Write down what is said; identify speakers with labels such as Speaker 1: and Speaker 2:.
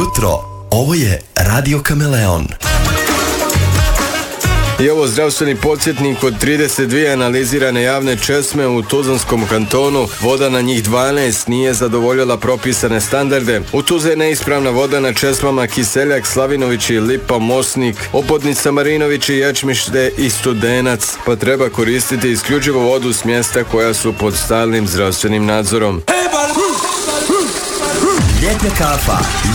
Speaker 1: jutro. Ovo je Radio Kameleon.
Speaker 2: I ovo zdravstveni podsjetnik od 32 analizirane javne česme u Tuzlanskom kantonu. Voda na njih 12 nije zadovoljila propisane standarde. U Tuzli je neispravna voda na česmama Kiseljak, Slavinović i Lipa, Mosnik, Opodnica, Marinović i Ječmište i Studenac, pa treba koristiti isključivo vodu s mjesta koja su pod stalnim zdravstvenim nadzorom.
Speaker 1: Ljetna kafa.